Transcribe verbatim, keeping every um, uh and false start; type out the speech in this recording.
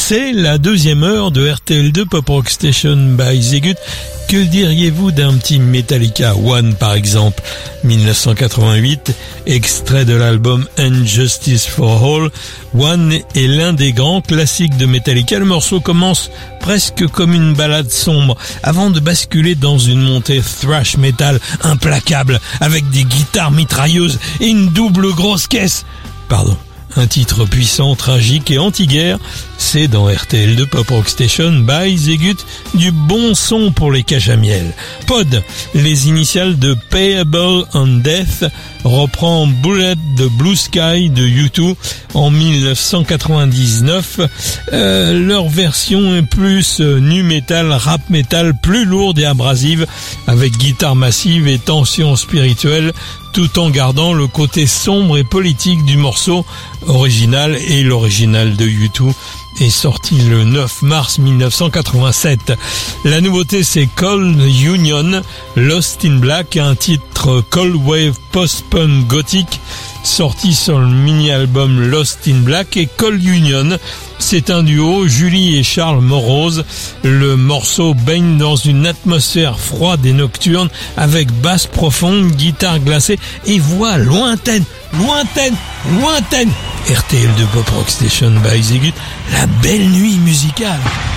C'est la deuxième heure de R T L deux Pop Rock Station by Zegut. Que diriez-vous d'un petit Metallica, One par exemple, dix-neuf cent quatre-vingt-huit, extrait de l'album And Justice for All. One est l'un des grands classiques de Metallica. Le morceau commence presque comme une ballade sombre, avant de basculer dans une montée thrash metal implacable, avec des guitares mitrailleuses et une double grosse caisse. Pardon. Un titre puissant, tragique et anti-guerre, c'est dans R T L deux Pop Rock Station by Zegut, du bon son pour les cages à miel. Pod, les initiales de Payable on Death, reprend Bullet de Blue Sky de U deux en dix-neuf cent quatre-vingt-dix-neuf. Euh, leur version est plus euh, nu metal, rap metal, plus lourde et abrasive, avec guitare massive et tension spirituelle, tout en gardant le côté sombre et politique du morceau original. Et l'original de U deux est sorti le neuf mars mille neuf cent quatre-vingt-sept. La nouveauté, c'est Cold Union, Lost in Black, un titre cold wave post-punk gothique sorti sur le mini-album Lost in Black. Et Cold Union, c'est un duo, Julie et Charles Morose. Le morceau baigne dans une atmosphère froide et nocturne avec basse profonde, guitare glacée et voix lointaine, lointaine, lointaine. R T L deux Pop Rock Station by Zegut, la belle nuit musicale.